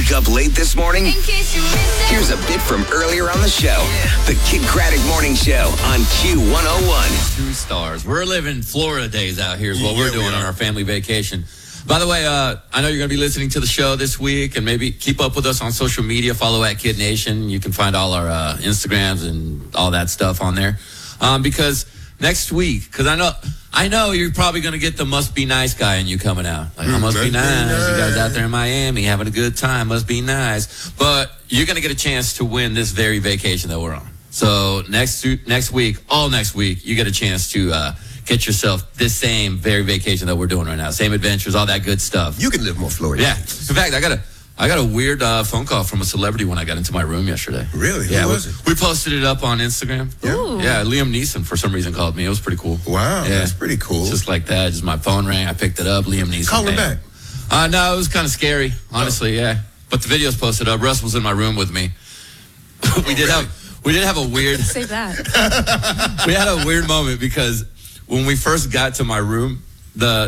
Wake up late this morning? Here's a bit from earlier on the show. The Kid Craddock Morning Show on Q101. 2 stars. We're living Florida days out here is what we're doing on our family vacation. By the way, I know you're going to be listening to the show this week, and maybe keep up with us on social media. Follow @KidNation. You can find all our Instagrams and all that stuff on there. Because next week, because I know you're probably going to get the must be nice guy in you coming out. Like, I must be nice. You guys out there in Miami having a good time. Must be nice. But you're going to get a chance to win this very vacation that we're on. So next week, all next week, you get a chance to get yourself this same very vacation that we're doing right now. Same adventures, all that good stuff. You can live more Florida. Yeah. In fact, I got a weird phone call from a celebrity when I got into my room yesterday. Really? Yeah. Who was it? We posted it up on Instagram. Yeah. Yeah. Liam Neeson for some reason called me. It was pretty cool. Wow. Yeah. That's pretty cool. Just like that. Just my phone rang. I picked it up. Liam Neeson. Call him back. No, it was kind of scary, honestly. Yeah. But the video's posted up. Russ was in my room with me. We did have a weird. Say that. We had a weird moment because when we first got to my room, they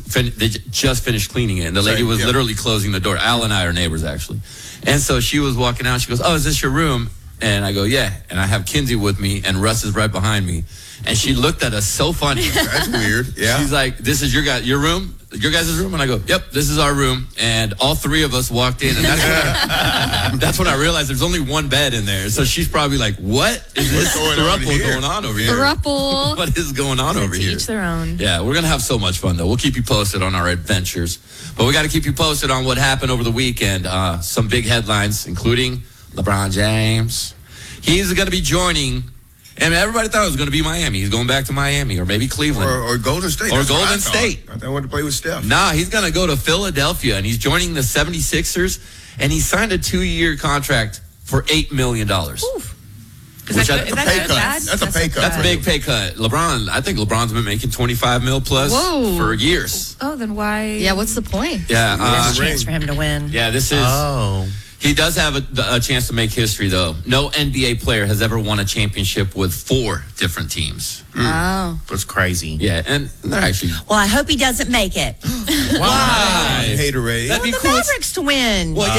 just finished cleaning it, and the lady was literally closing the door. Al and I are neighbors, actually. And so she was walking out. She goes, "Oh, is this your room?" And I go, "Yeah." And I have Kinsey with me, and Russ is right behind me. And she looked at us so funny. That's weird. Yeah. She's like, "This is your room? Your guys' room?" And I go, "Yep, this is our room." And all three of us walked in, and that's when I realized there's only one bed in there. So she's probably like, "What is this throuple going on over here? Throuple. What is going on over here?" Each their own. Yeah, we're going to have so much fun, though. We'll keep you posted on our adventures. But we got to keep you posted on what happened over the weekend. Some big headlines, including LeBron James. He's going to be joining, and everybody thought it was going to be Miami. He's going back to Miami or maybe Cleveland. Or Golden State. Or Golden State. I wanted to play with Steph. Nah, he's going to go to Philadelphia, and he's joining the 76ers, and he signed a 2-year contract for $8 million. Oof. That's a pay cut. That's a big pay cut. I think LeBron's been making $25 million plus for years. Oh, then why? Yeah, what's the point? Yeah. There's a chance for him to win. Yeah, this is... He does have a chance to make history, though. No NBA player has ever won a championship with 4 different teams. Oh. That's crazy. Yeah, and they're actually... Well, I hope he doesn't make it. Why? Haterade. That'd be The cool. Mavericks to win. Well,